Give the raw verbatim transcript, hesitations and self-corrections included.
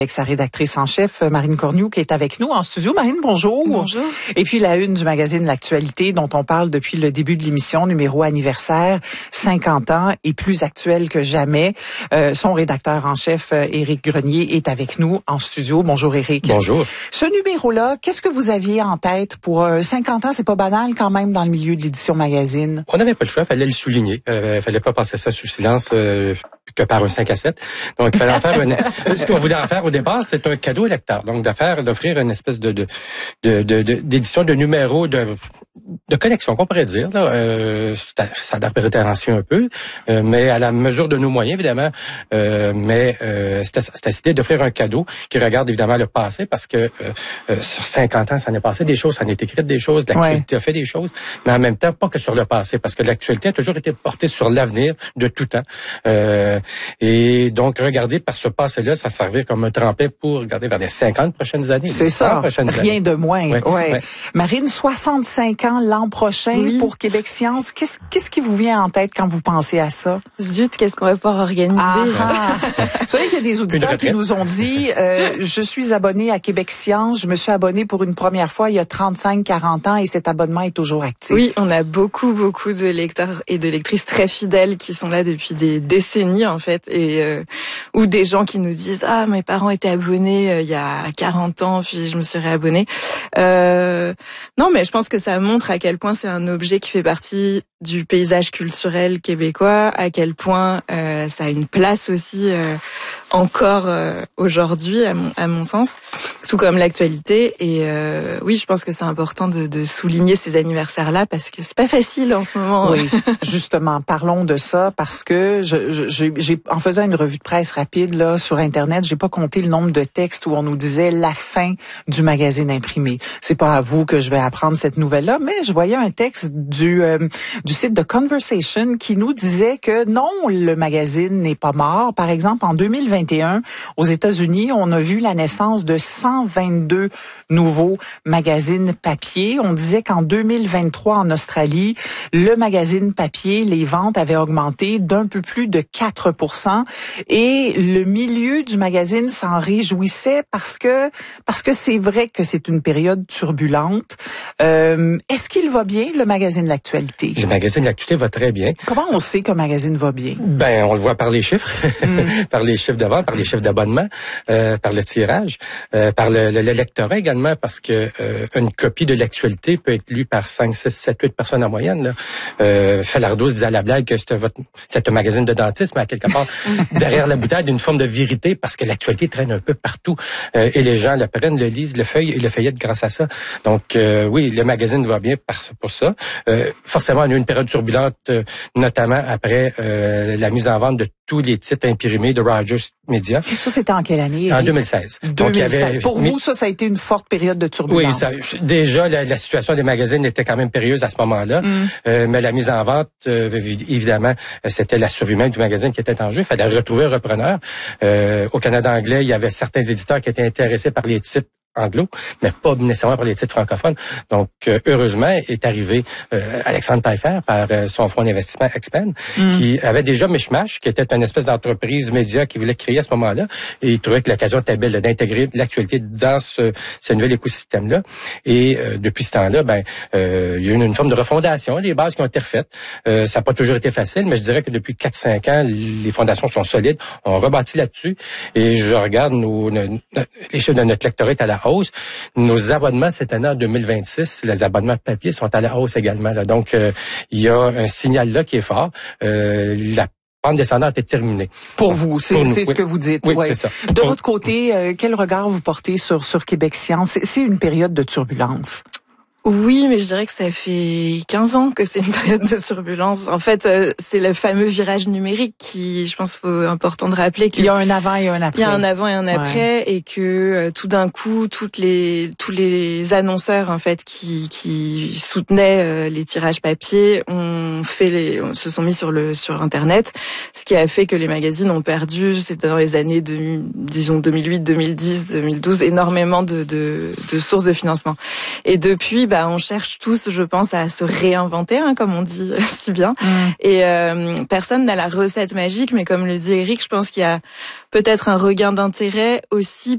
Avec sa rédactrice en chef, Marine Cornioux, qui est avec nous en studio. Marine, bonjour. Bonjour. Et puis la une du magazine L'Actualité, dont on parle depuis le début de l'émission, numéro anniversaire, cinquante ans et plus actuel que jamais. Euh, son rédacteur en chef, Éric Grenier, est avec nous en studio. Bonjour Éric. Bonjour. Ce numéro-là, qu'est-ce que vous aviez en tête pour euh, cinquante ans? C'est pas banal quand même dans le milieu de l'édition magazine. On n'avait pas le choix, il fallait le souligner. Il euh, fallait pas passer ça sous silence euh, que par un cinq à sept. Donc il fallait en faire une... Ce qu'on voulait en faire au départ, c'est un cadeau au lecteur. Donc de faire, d'offrir une espèce de, de, de, de, de d'édition de numéro de de collection, qu'on pourrait dire. Là. Euh, ça a référencé un peu, euh, mais à la mesure de nos moyens, évidemment. Euh, mais euh, c'était, c'était l'idée d'offrir un cadeau qui regarde évidemment le passé, parce que euh, euh, sur cinquante ans, ça en est passé des choses, ça en est écrit des choses, l'actualité ouais. a fait des choses, mais en même temps, pas que sur le passé, parce que l'actualité a toujours été portée sur l'avenir de tout temps. Euh, et donc, regarder par ce passé-là, ça servait comme un tremplin pour regarder vers les cinquante prochaines années. C'est ça, rien années. de moins. Ouais, ouais. Ouais. Marine, soixante-cinq ans l'an prochain oui. pour Québec Science. Qu'est-ce, qu'est-ce qui vous vient en tête quand vous pensez à ça? Zut, qu'est-ce qu'on va pouvoir organiser? Ah, ah. Vous savez qu'il y a des auditeurs qui nous ont dit, euh, je suis abonné à Québec Science, je me suis abonné pour une première fois il y a trente-cinq quarante ans et cet abonnement est toujours actif. Oui, on a beaucoup, beaucoup de lecteurs et de lectrices très fidèles qui sont là depuis des décennies, en fait, et euh, ou des gens qui nous disent, ah, mes parents étaient abonnés euh, il y a quarante ans, puis je me suis réabonné. Euh, non, mais je pense que ça montre à quel point c'est un objet qui fait partie du paysage culturel québécois, à quel point euh, ça a une place aussi euh, encore euh, aujourd'hui, à mon, à mon sens, tout comme l'actualité. Et euh, oui, je pense que c'est important de, de souligner ces anniversaires-là, parce que c'est pas facile en ce moment. Oui, justement, parlons de ça, parce que je, je, j'ai, j'ai, en faisant une revue de presse rapide là sur Internet, j'ai pas compté le nombre de textes où on nous disait la fin du magazine imprimé. C'est pas à vous que je vais apprendre cette nouvelle-là, mais je voyais un texte du euh, du site de Conversation qui nous disait que non, le magazine n'est pas mort. Par exemple, en deux mille vingt et un, aux États-Unis, on a vu la naissance de cent vingt-deux nouveaux magazines papier. On disait qu'en deux mille vingt-trois, en Australie, le magazine papier, les ventes avaient augmenté d'un peu plus de quatre pour cent et le milieu du magazine s'en réjouissait parce que parce que c'est vrai que c'est une période turbulente. Euh, est-ce qu'il va bien, le magazine L'Actualité? Le magazine L'Actualité va très bien. Comment on sait qu'un magazine va bien? Ben, on le voit par les chiffres, mm. par les chiffres de vente, par les chiffres d'abonnement, euh, par le tirage, euh, par le, le, le lectorat également, parce que euh, une copie de L'Actualité peut être lue par cinq, six, sept, huit personnes en moyenne. Là. Euh, Falardeau disait à la blague que c'était, votre, c'est un magazine de dentiste, mais à quelque part, derrière la bouteille, d'une forme de vérité, parce que L'Actualité traîne un peu partout. Euh, et les gens le prennent, le lisent, le feuillent et le feuillettent grâce à ça. Donc, euh, oui, le magazine va bien par, pour ça. Euh, forcément, on a eu une période turbulente, euh, notamment après euh, la mise en vente de tous les titres imprimés de Rogers Media. Ça, c'était en quelle année? Eric? En deux mille seize. deux mille seize. Donc, il y avait, pour vous, ça, ça a été une forte période de turbulence. Oui, ça, déjà, la, la situation des magazines était quand même périlleuse à ce moment-là. Mm. Euh, mais la mise en vente, euh, évidemment, c'était la survie même du magazine qui était en jeu. Il fallait retrouver un repreneur. Euh, au Canada anglais, il y avait certains éditeurs qui étaient intéressés par les titres anglo, mais pas nécessairement par les titres francophones. Donc, euh, heureusement, est arrivé euh, Alexandre Taillefer par euh, son fonds d'investissement Expand, mm. qui avait déjà Mishmash, qui était une espèce d'entreprise média qu'il voulait créer à ce moment-là, et il trouvait que l'occasion était belle d'intégrer l'actualité dans ce, ce nouvel écosystème-là. Et euh, depuis ce temps-là, ben, euh, il y a eu une, une forme de refondation, les bases qui ont été refaites. Euh, ça n'a pas toujours été facile, mais je dirais que depuis quatre cinq ans, les fondations sont solides. On rebâtit là-dessus, et je regarde nos, nos, les chiffres de notre lectorat à la hausse. Nos abonnements cette année en deux mille vingt-six, les abonnements papier sont à la hausse également. Là. Donc, euh, il y a un signal là qui est fort. Euh, la pente descendante est terminée. Pour vous, c'est, pour c'est ce oui. que vous dites. Oui, ouais. c'est ça. De pour... votre côté, euh, quel regard vous portez sur, sur Québec Science? C'est, c'est une période de turbulence. Oui, mais je dirais que ça fait quinze ans que c'est une période de turbulence. En fait, euh, c'est le fameux virage numérique qui, je pense, faut important de rappeler qu'il y a un avant et un après. Il y a un avant et un après, ouais. Et que euh, tout d'un coup, toutes les tous les annonceurs en fait qui qui soutenaient euh, les tirages papier ont fait les se sont mis sur le sur Internet, ce qui a fait que les magazines ont perdu, c'était dans les années de, disons deux mille huit, deux mille dix, deux mille douze, énormément de de, de sources de financement. Et depuis, bah, on cherche tous, je pense, à se réinventer, hein, comme on dit si bien. Mmh. Et euh, personne n'a la recette magique, mais comme le dit Éric, je pense qu'il y a peut-être un regain d'intérêt aussi